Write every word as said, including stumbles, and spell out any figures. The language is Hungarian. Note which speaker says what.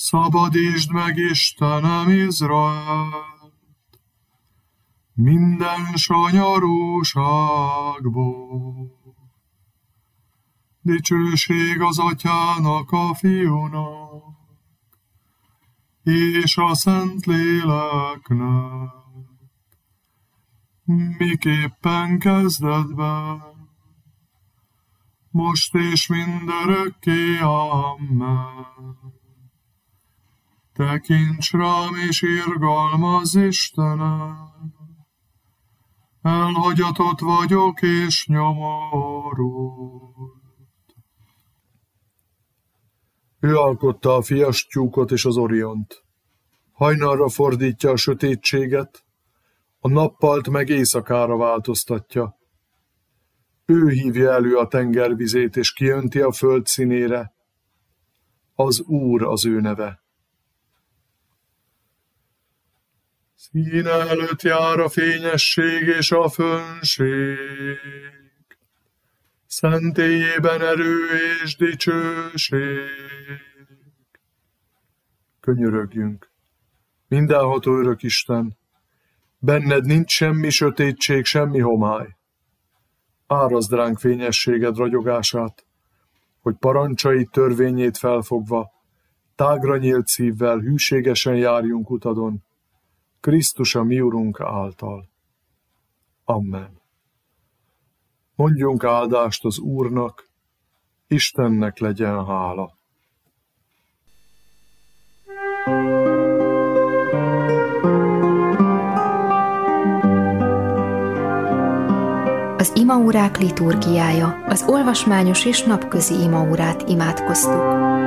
Speaker 1: Szabadítsd meg, Istenem, Izraelt minden sanyarúságból. Dicsőség az Atyának, a Fiúnak, és a Szentléleknek, miképpen kezdetben, most és mindörökké, amen. Tekints rám és irgalmazz, Istenem, elhagyatott vagyok és nyomorult. Ő alkotta a fiastyúkot és az Oriont. Hajnalra fordítja a sötétséget, a nappalt meg éjszakára változtatja. Ő hívja elő a tengervizét és kiönti a föld színére. Az Úr az ő neve. Színe előtt jár a fényesség és a fönnség, szentélyében erő és dicsőség. Könyörögjünk, mindenható örök Isten, benned nincs semmi sötétség, semmi homály. Árazd ránk fényességed ragyogását, hogy parancsaid törvényét felfogva, tágra nyílt szívvel hűségesen járjunk utadon, Krisztus a mi Urunk által. Amen. Mondjunk áldást az Úrnak, Istennek legyen hála.
Speaker 2: Az imaórák liturgiája, az olvasmányos és napközi imaórát imádkoztuk.